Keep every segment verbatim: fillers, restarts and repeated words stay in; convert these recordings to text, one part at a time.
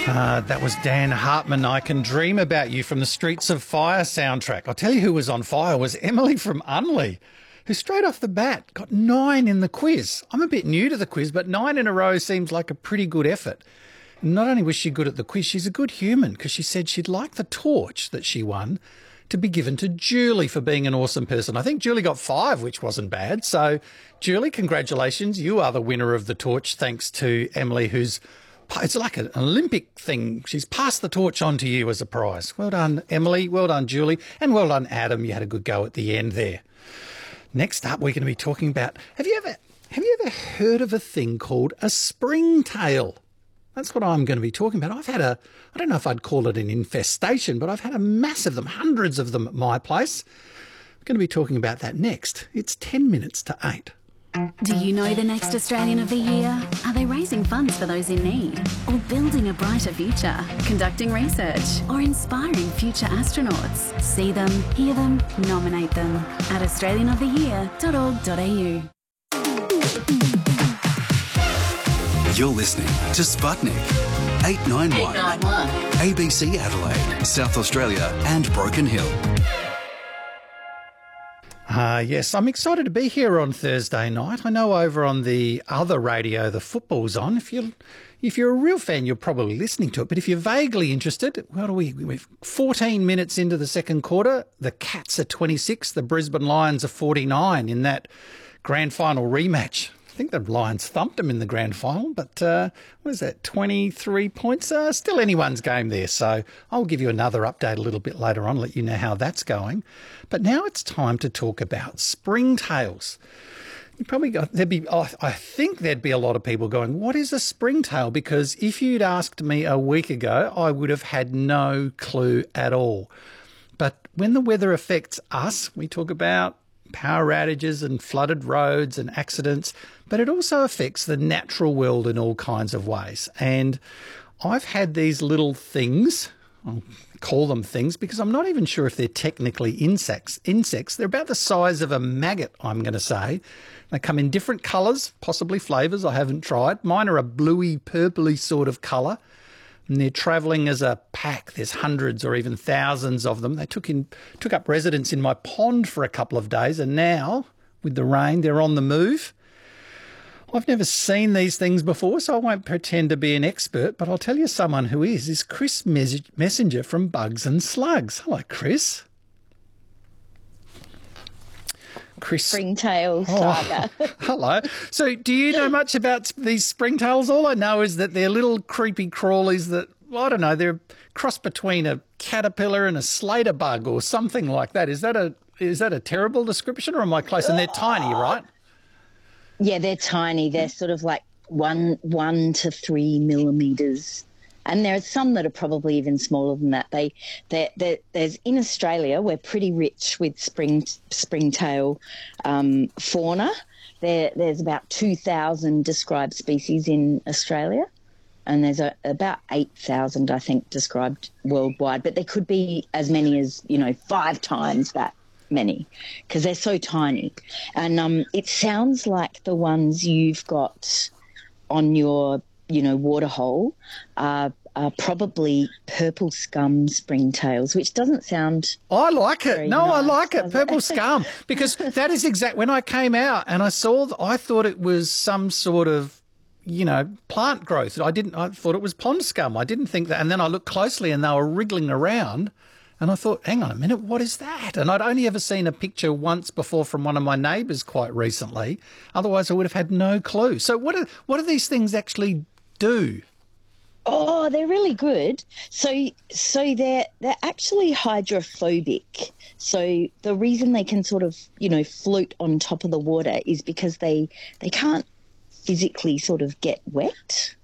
Uh, that was Dan Hartman, I Can Dream About You from the Streets of Fire soundtrack. I'll tell you who was on fire was Emily from Unley, who straight off the bat got nine in the quiz. I'm a bit new to the quiz, but nine in a row seems like a pretty good effort. Not only was she good at the quiz, she's a good human because she said she'd like the torch that she won to be given to Julie for being an awesome person. I think Julie got five, which wasn't bad. So, Julie, congratulations. You are the winner of the torch, thanks to Emily, who's it's like an Olympic thing. She's passed the torch on to you as a prize. Well done, Emily. Well done, Julie. And well done, Adam. You had a good go at the end there. Next up, we're going to be talking about, have you ever have you ever heard of a thing called a springtail? That's what I'm going to be talking about. I've had a, I don't know if I'd call it an infestation, but I've had a mass of them, hundreds of them at my place. We're going to be talking about that next. It's ten minutes to eight. Do you know the next Australian of the Year? Are they raising funds for those in need? Or building a brighter future? Conducting research? Or inspiring future astronauts? See them, hear them, nominate them at australian of the year dot org dot a u. You're listening to Sputnik eight nine one, A B C Adelaide, South Australia and Broken Hill. Uh, yes, I'm excited to be here on Thursday night. I know over on the other radio, the football's on. If you're, if you're a real fan, you're probably listening to it. But if you're vaguely interested, what are we? We're fourteen minutes into the second quarter. The Cats are twenty-six. The Brisbane Lions are forty-nine in that grand final rematch. I think the Lions thumped them in the grand final, but uh, what is that, twenty-three points? Uh, still anyone's game there. So I'll give you another update a little bit later on, let you know how that's going. But now it's time to talk about springtails. You probably got, there'd be, oh, I think there'd be a lot of people going, what is a springtail? Because if you'd asked me a week ago, I would have had no clue at all. But when the weather affects us, we talk about power outages and flooded roads and accidents, but it also affects the natural world in all kinds of ways. And I've had these little things, I'll call them things because I'm not even sure if they're technically insects. Insects, they're about the size of a maggot, I'm going to say. They come in different colours, possibly flavours I haven't tried. Mine are a bluey, purpley sort of colour. And they're travelling as a pack. There's hundreds or even thousands of them. They took in, took up residence in my pond for a couple of days, and now, with the rain, they're on the move. I've never seen these things before, so I won't pretend to be an expert, but I'll tell you someone who is, is Chris Mes- Messenger from Bugs and Slugs. Hello, Chris. Chris. Springtail saga. Oh, hello. So do you know much about these springtails? All I know is that they're little creepy crawlies that, well, I don't know, they're a cross between a caterpillar and a Slater bug or something like that. Is that a is that a terrible description, or am I close? And they're tiny, right? Yeah, they're tiny. They're sort of like one one to three millimetres. And there are some that are probably even smaller than that. They, they, they there's in Australia, we're pretty rich with spring springtail um, fauna. There, there's about two thousand described species in Australia, and there's a, about eight thousand, I think, described worldwide. But there could be as many as, you know, five times that many because they're so tiny. And um, it sounds like the ones you've got on your you know, waterhole are, are probably purple scum springtails, which doesn't sound I like it. No, nice, I like it. Purple it? scum. Because that is exact. When I came out and I saw, I thought it was some sort of, you know, plant growth. I didn't, I thought it was pond scum. I didn't think that. And then I looked closely and they were wriggling around. And I thought, hang on a minute, what is that? And I'd only ever seen a picture once before from one of my neighbours quite recently. Otherwise, I would have had no clue. So what are, what do these things actually do? Oh, they're really good. So, so they're they're actually hydrophobic. So the reason they can sort of, you know, float on top of the water is because they they can't physically sort of get wet.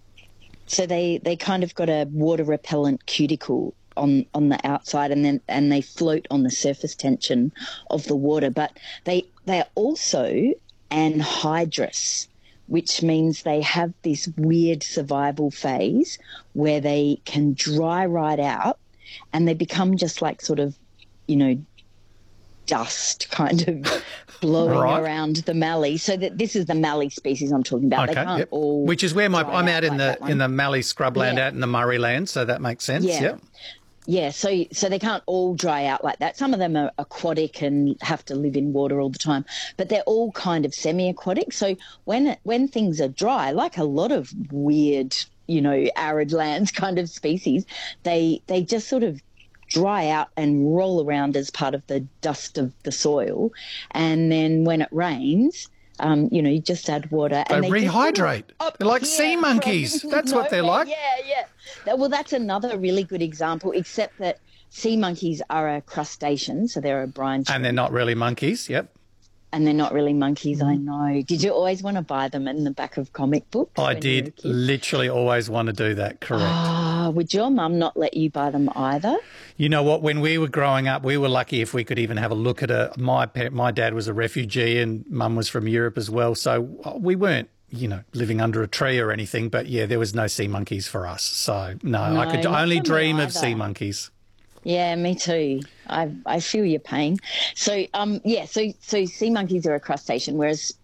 So they they kind of got a water repellent cuticle on on the outside, and then and they float on the surface tension of the water. But they they're also anhydrous, which means they have this weird survival phase where they can dry right out and they become just like sort of, you know, dust kind of blowing Right. around the mallee. So that this is the mallee species I'm talking about. Okay, They can't yep. all Which is where my dry I'm out in like the that one. in the Mallee scrubland Yeah. out in the Murray land, so that makes sense. Yeah. Yep. Yeah, so so they can't all dry out like that. Some of them are aquatic and have to live in water all the time, but they're all kind of semi-aquatic. So when when things are dry, like a lot of weird, you know, arid lands kind of species, they they just sort of dry out and roll around as part of the dust of the soil, and then when it rains, um, you know, you just add water They and they just sort of rehydrate. up They're like here sea from monkeys. That's what they're nowhere. like. Yeah, yeah. That, well, that's another really good example, except that sea monkeys are a crustacean, so they're a brine shrimp, And they're not really monkeys. Yep. and they're not really monkeys, I know. Did you always want to buy them in the back of comic books? I when you were a did kid? literally always want to do that. Correct. Ah, would your mum not let you buy them either? You know what? When we were growing up, we were lucky if we could even have a look at a. My pa- my dad was a refugee, and Mum was from Europe as well, so we weren't, you know, living under a tree or anything. But yeah, there was no sea monkeys for us. So no, No, I could not only for me dream of either. sea monkeys. Yeah, me too. I I feel your pain. So um yeah, so so sea monkeys are a crustacean, whereas